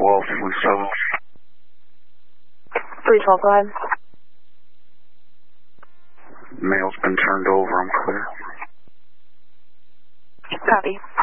awfully so. 312, go ahead. Mail's been turned over, I'm clear. Copy.